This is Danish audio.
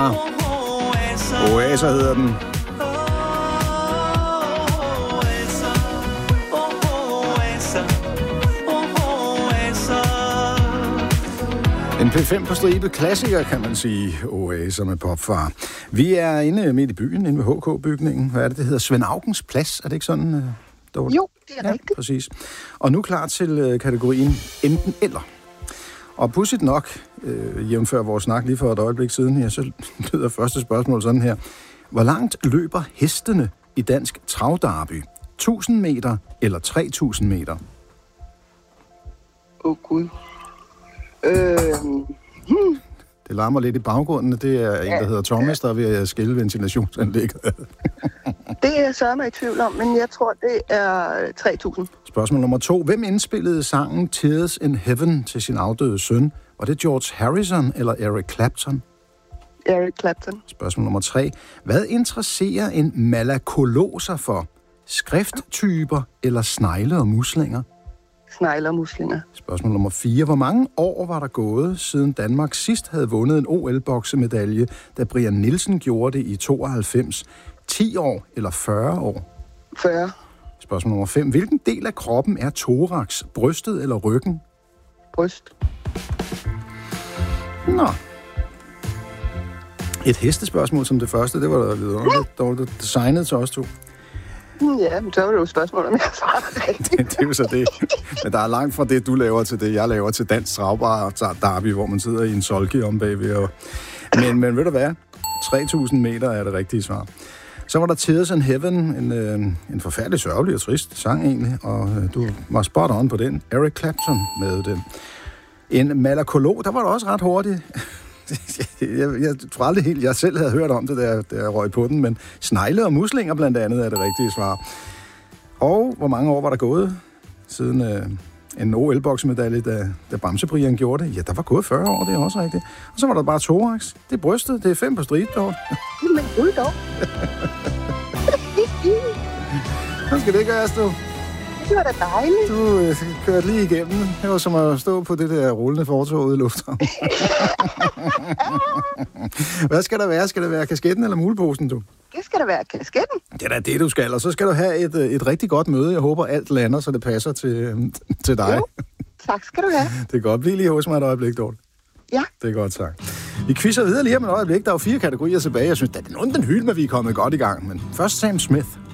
svar. Oaser hedder den. En P5 på stribe klassiker, kan man sige. Oaser med Popfar. Vi er inde midt i byen, inde ved HK-bygningen. Hvad er det hedder? Svend Augens Plads, er det ikke sådan? Jo, det er rigtigt. Præcis. Og nu klar til kategorien enten eller. Og pudsigt nok, jævnfør vores snak lige for et øjeblik siden, ja, så lyder første spørgsmål sådan her. Hvor langt løber hestene i dansk travderby? 1000 meter eller 3000 meter? Gud. Det larmer lidt i baggrunden. Det er en, der hedder Thomas, der er ved at skille ventilationsanlægget. Det er jeg sørme i tvivl om, men jeg tror, det er 3000. Spørgsmål nummer 2. Hvem indspillede sangen Tears in Heaven til sin afdøde søn? Var det George Harrison eller Eric Clapton? Eric Clapton. Spørgsmål nummer 3. Hvad interesserer en malakolog sig for? Skrifttyper eller snegle og muslinger? Snegle og muslinger. Spørgsmål nummer 4. Hvor mange år var der gået, siden Danmark sidst havde vundet en OL-boksemedalje, da Brian Nielsen gjorde det i 92? 10 år eller 40 år? 40. Spørgsmål nummer 5. Hvilken del af kroppen er thorax? Brystet eller ryggen? Bryst. Nå. Et hestespørgsmål som det første, det var da lidt dårligt designet til os to. Ja, men så var det jo et spørgsmål, om jeg svarer rigtigt. Det er jo så det. Men der er langt fra det, du laver til det, jeg laver til dansk travbar derby, hvor man sidder i en solki om bagved. Men ved du hvad? 3000 meter er det rigtige svar. Så var der Tears in Heaven, en forfærdelig sørgelig og trist sang egentlig, og du var spot on på den. Eric Clapton med den. En malakolog, der var der også ret hurtigt. Jeg tror aldrig helt, jeg selv havde hørt om det, da jeg røg på den, men snegle og muslinger blandt andet er det rigtige svar. Og hvor mange år var der gået siden en OL-boksemedalje, da Bamse-Brian gjorde det? Ja, der var gået 40 år, det er også rigtigt. Og så var der bare thorax. Det er brystet, det er 5 på stribe, dog. Men gud dog. Hvad skal det gøres, du? Det var da dejligt. Du kørte lige igennem. Det var som at stå på det der rullende fortog ude i lufthavnen. Hvad skal der være? Skal det være kasketten eller muleposen, du? Det skal da være kasketten. Det er da det, du skal. Og så skal du have et rigtig godt møde. Jeg håber, alt lander, så det passer til dig. Jo, tak skal du have. Det er godt. Bliv lige hos mig et øjeblik, Dorte. Ja. Det er godt sagt. Vi quizzer videre lige om et øjeblik. Der er jo 4 kategorier tilbage. Jeg synes, det er nogen den hylde, men vi er kommet godt i gang. Men først Sam Smith.